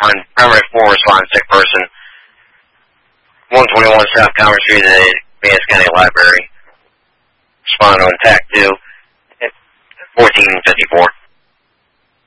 primary 4 responding sick person. 121 South Commerce Street, the Vance County Library. Respond on TAC 2.